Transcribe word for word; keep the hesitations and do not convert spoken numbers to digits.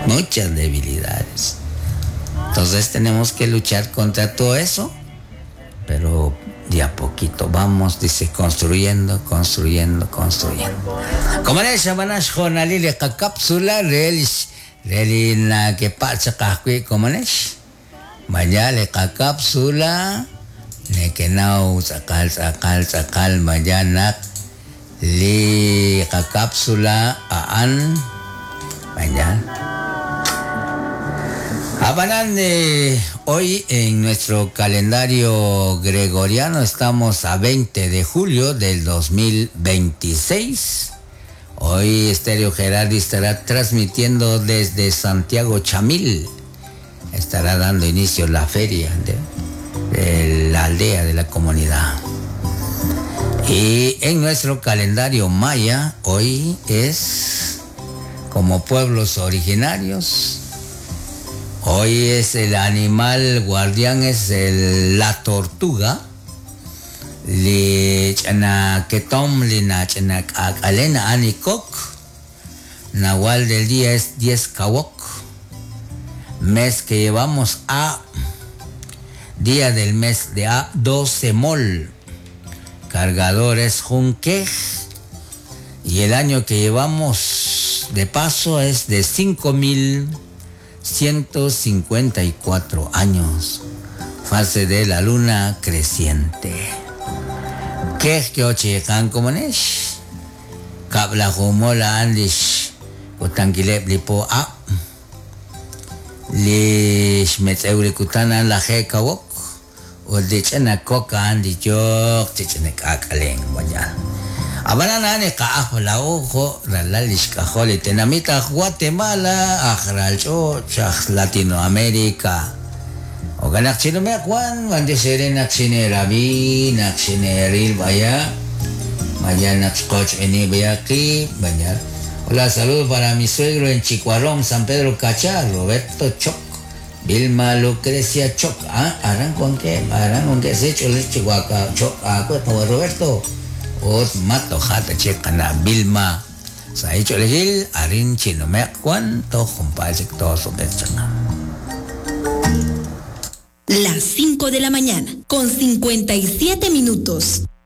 muchas debilidades. Entonces tenemos que luchar contra todo eso, pero de a poquito vamos, dice, construyendo, construyendo, construyendo. Como le llaman a Jonali le cápsula, realish, realina que pasa casqui, como le vaya le cápsula, le que no sacal, sacal, sacal, mañana le cápsula a an, vaya. Abanán de hoy en nuestro calendario gregoriano estamos a veinte de julio del dos mil veintiséis. Hoy Estéreo Gerardi estará transmitiendo desde Santiago Chamil. Estará dando inicio la feria de, de la aldea de la comunidad. Y en nuestro calendario maya hoy es como pueblos originarios. Hoy es el animal guardián, es el, la tortuga. Li chana ketom li na chana alena anikok. Nahual del día es diez kawok. Mes que llevamos a. Día del mes de a doce mol. Cargador es junquej. Y el año que llevamos de paso es de cinco mil ciento cincuenta y cuatro años, fase de la luna creciente. ¿Qué es que oche can comunesh? Kabla humola andish, utangilep lipo a, lish metzeuri kutana la he kawok, o de chena coca andi yok, chichene kakaleng mañana. Abanana ne ka la ojo la lish kahole tenamita Guatemala ajralcho chach Latinoamérica o ganak chino me kwan wande serena chine rabi nak chine ril vaya vaya nak coach eni bayaki vaya. Hola, saludos para mi suegro en Chicuarón, San Pedro Cachá, Roberto Choc, Vilma Lucrecia Choc. Ah, harán con qué, harán con qué se hecho el Chihuahua Choc. Ah, pues como Roberto Ot mato jata checana Vilma sa hecho elegir arin chino me cuánto compadre todo su persona. Las cinco de la mañana con cincuenta y siete minutos.